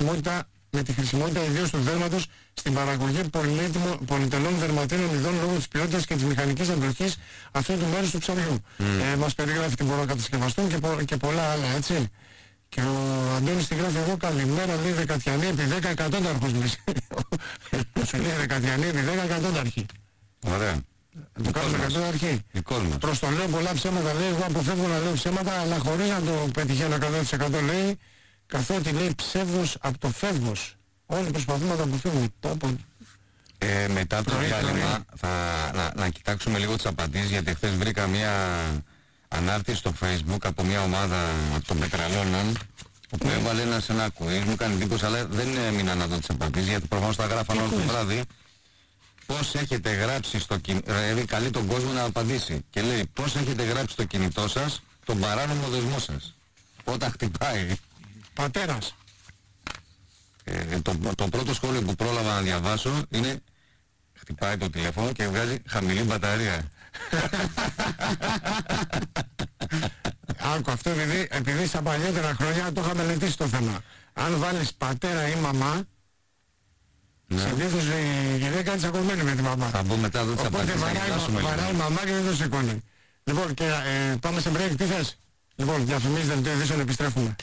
χρησιμότητα ιδίως του δέρματος στην παραγωγή πολυτελών δερματίνων ειδών λόγω της ποιότητας και της μηχανικής αντοχής αυτού του μέρους του ψαριού. Μας περιγράφει τι μπορούν να κατασκευαστούν και πολλά άλλα, έτσι. Και ο Αντώνης τη γράφει εγώ, καλημέρα, λέει Δεκατιανή επί 10 εκατόνταρχος. Σου λέει Δεκατιανή επί 10 εκατόνταρχοι. Ωραία. Το κάνουμε εκατόνταρχοι. Προς το λέω πολλά ψέματα, λέει, εγώ αποφεύγω να λέω ψέματα, αλλά χωρίς να το πετυχαίνω 100% λέει, καθότι λέει ψεύδος από το φεύγος. Όλοι προσπαθούμε να το αποφύγουμε. Μετά το διάλειμμα να κοιτάξουμε λίγο τις απαντήσεις, γιατί χθες βρήκα μια ανάρτηση στο Facebook από μια ομάδα των Πετραλώνων που έβαλε ένα quiz, μου κάνει εντύπωση, αλλά δεν έμεινα να δω τις απαντήσεις γιατί προφανώς τα γράφαν όλο το βράδυ. Πώς έχετε γράψει στο κινητό, δηλαδή καλεί τον κόσμο να απαντήσει και λέει πώς έχετε γράψει στο κινητό σας τον παράνομο δεσμό σας όταν χτυπάει. Πατέρας. Το πρώτο σχόλιο που πρόλαβα να διαβάσω είναι χτυπάει το τηλέφωνο και βγάζει χαμηλή μπαταρία. Άκου αυτό επειδή στα παλιότερα χρόνια το είχα μελετήσει το θέμα. Αν βάλεις πατέρα ή μαμά, συνήθως η γυναίκα είναι τσακωμένη με τη μαμά. Θα μπω μετά εδώ τις απαντήσεις. Οπότε βαράει η μαμά και δεν το σηκώνει. Λοιπόν, και πάμε σε break, τι θες? Λοιπόν, διαφημίσεις δελτίο ειδήσεων, επιστρέφουμε.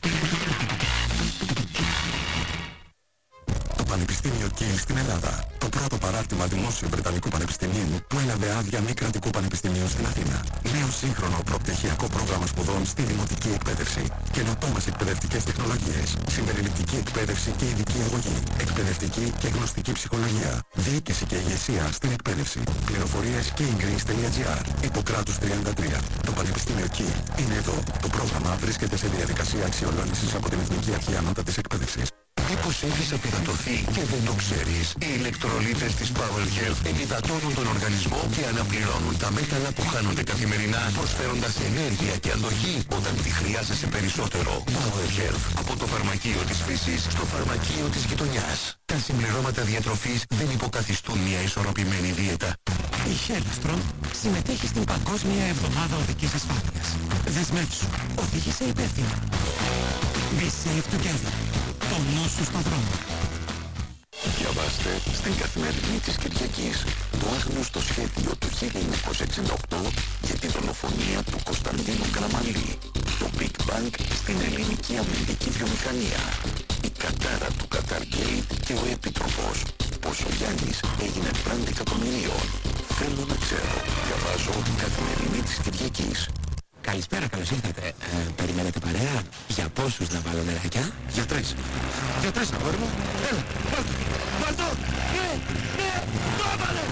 Το Πανεπιστήμιο Κιλ στην Ελλάδα. Το πρώτο παράρτημα δημόσιου Βρετανικού Πανεπιστημίου που έλαβε άδεια μη κρατικού πανεπιστημίου στην Αθήνα. Νέο σύγχρονο προπτυχιακό πρόγραμμα σπουδών στη δημοτική εκπαίδευση. Καινοτόμες εκπαιδευτικές τεχνολογίες. Συμπεριληπτική εκπαίδευση και ειδική αγωγή. Εκπαιδευτική και γνωστική ψυχολογία. Διοίκηση και ηγεσία στην εκπαίδευση. Πληροφορίες kingreens.gr. Ιπποκράτους 33. Το Πανεπιστήμιο Κιλ είναι εδώ. Το πρόγραμμα βρίσκεται σε διαδικασία αξιολόγησης από την Εθνική Αρχή Ανώτατης Εκπαίδευσης. Μήπως έχεις απειρατωθεί και δεν το ξέρεις? Οι ηλεκτρολίτες της Power Health ενυδατώνουν τον οργανισμό και αναπληρώνουν τα μέταλλα που χάνονται καθημερινά, προσφέροντας ενέργεια και αντοχή όταν τη χρειάζεσαι περισσότερο. Power Health, από το φαρμακείο της φύσης στο φαρμακείο της γειτονιάς. Τα συμπληρώματα διατροφής δεν υποκαθιστούν μια ισορροπημένη δίαιτα. Η Hellstrom συμμετέχει στην Παγκόσμια Εβδομάδα Οδικής Ασφάλειας. Δεσμεύσου, οδήγησε υπεύθυνα. Be safe together. Το νου σου στον δρόμο. Διαβάστε στην Καθημερινή της Κυριακής το άγνωστο σχέδιο του 1968 για τη δολοφονία του Κωνσταντίνου Καραμανλή. Το Big Bang στην ελληνική αμυντική βιομηχανία. Η κατάρα του Καταργέη και ο Επίτροπος. Πως ο Γιάννης έγινε brand εκατομμυρίων. Θέλω να ξέρω. Διαβάζω Καθημερινή της Κυριακής. Καλησπέρα, καλώς ήρθατε. Περιμένετε παρέα? Για πόσους να βάλω νεράκια? Για τρεις. Για τρεις, αγόρι μου. Έλα, βάλτο. Ναι, το έβαλε.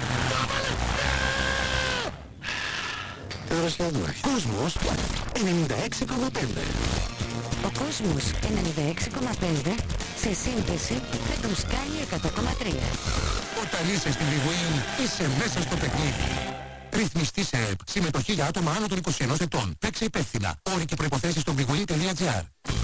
Τώρα σχεδόν έχει. Κόσμος 96,5. Ο Κόσμος 96,5 σε σύνδεση με τον Sky 100,3. Όταν είσαι στην Big Win, είσαι μέσα στο παιχνίδι. Ρυθμιστής ΕΕΠ. Συμμετοχή για άτομα άνω των 21 ετών. Παίξε υπεύθυνα. Όροι και προϋποθέσεις στο bigwin.gr.